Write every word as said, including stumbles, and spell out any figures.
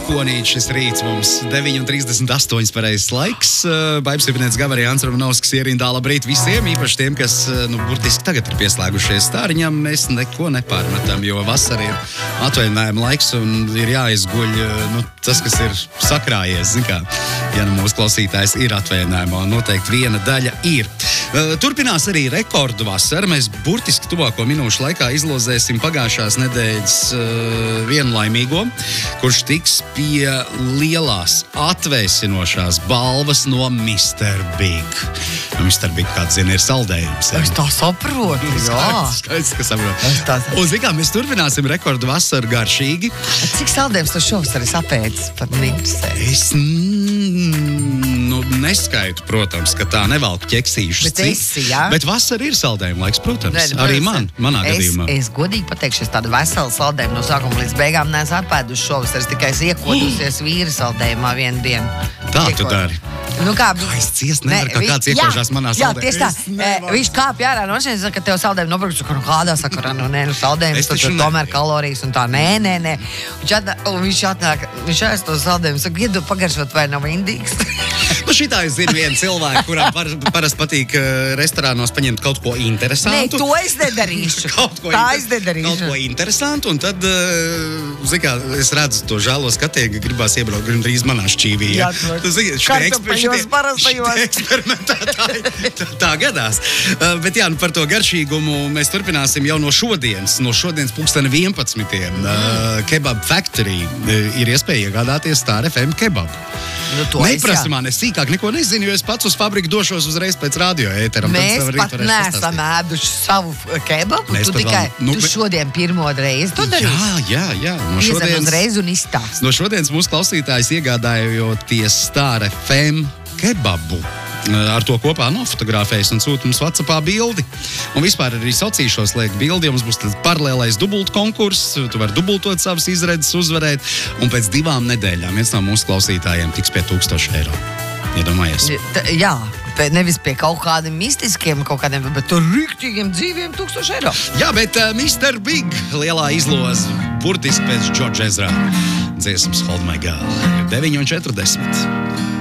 mākonīt šis rīts mums deviņi trīsdesmit astoņi pareizs laiks. Baibs Ipinēts Gavarī, Ants Romanovskis ierindā. Labrīt visiem, īpaši tiem, kas, nu, burtiski tagad ir pieslēgušies stāriņam. Mēs neko nepārmetam, jo vasara ir atvaļinājuma laiks un ir jāizguļ, nu, tas, kas ir sakrājies, zin kā, ja nu mūsu klausītājs ir atvaļinājumā, noteikti viena daļa ir. Turpinās arī rekordu vasara. Mēs burtiski tuvāko minūšu laikā izlozēsim pagājušās nedēļas uh, vienu laimīgo, kurš tiks pie lielās atvēsinošās balvas no mister Big. No mister Big, kāds zina, ir saldējums. Es tā saprotu, jā. Skaidrs, ka saprotu. Tā... Un, zin kā, mēs turpināsim rekordu vasaru garšīgi. Cik saldējums tu šovasar esi apēdis pat interesē? Es mm, nu, neskaitu, protams, ka tā nevalk ķeksīšus. Bet esi, jā? Bet vasara ir saldējuma laiks, protams. Ne, arī man, manā es, gadījumā. Es godīgi pateikšu, es tādu veselu saldējumu no sākuma līdz beigām neesmu apēduši šovasar. Es tikai iekodusies vīra saldējumā vienu dienu. Tā Iekod. tu dari. Nu kā, kā es ciest nevaru, ne, kā kāds iekožās manā saldējumā. Jā, tieši tā. E, viņš kāpj ārā no šeit, ka tev saldējumu nopirkšu, ka nu kādā sakarā, nu nē, nu saldējums, tad tur tomēr kalorijas un tā, nē, nē, nē. Viņš, atnā, viņš atnāk, viņš aiz to saldējumu, saka, iedu pagaršot, vai nav indīgs. Nu šitā es zinu vienu cilvēku, kurām par, parasti patīk uh, restorānos paņemt kaut ko interesantu. Nē, to es nedarīšu. kaut ko tā inter... es nedarīšu. Kaut ko interesantu, un tad, uh, zin kā, es redzu to žālo skatienu, gribās iebraukt drīz manā šķīvī. Jā, tu zini, kartupeļos, parastajos. Eksperimentētāji, tā, tā gadās. Uh, bet jā, nu par to garšīgumu mēs turpināsim jau no šodienas, no šodienas pulksteni vienpadsmitiem. Uh, Kebab Factory uh, ir iespēja iegādāties Star F M kebabu. Nu, Neprasa man, es sīkāk neko nezinu, jo es pats uz fabriku došos uzreiz pēc radio ēteram. Mēs pat neesam ēduši savu kebabu, Mēs tu tikai vēl, nu, tu šodien pirmo reizi to darīsi. Jā, jā, jā. No šodienas, uzreiz un izstāst. No šodienas mūsu klausītājs iegādājoties Star F M kebabu. Ar to kopā nofotografējas un sūta mums WhatsAppā bildi. Un vispār arī socīšos liek bildi, jo mums būs tad paralēlais dubult konkurss, tu vari dubultot savas izredzes, uzvarēt, un pēc divām nedēļām viens no mūsu klausītājiem tiks pie tūkstoši eiro. Iedomājies? T- jā, nevis pie kaut kādiem mistiskiem, kaut kādiem, bet tur rīktīgiem dzīviem tūkstoši eiro. Jā, bet uh, mister Big lielā izloze, burtiski pēc George Ezra dziesmas Hold My Girl, deviņi četrdesmit.